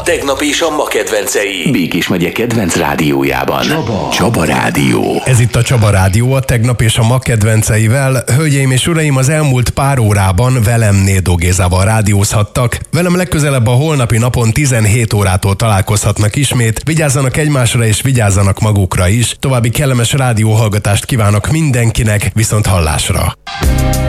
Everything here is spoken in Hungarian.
tegnap és a ma kedvencei. Békés megye kedvenc rádiójában. Csaba Rádió. Ez itt a Csaba Rádió, a tegnap és a ma kedvenceivel. Hölgyeim és uraim, az elmúlt pár órában velem Nédó Gézával rádiózhattak. Velem legközelebb a holnapi napon 17 órától találkozhatnak ismét. Vigyázzanak egymásra és vigyázzanak magukra is. További kellemes rádióhallgatást kívánok mindenkinek, viszont hallásra.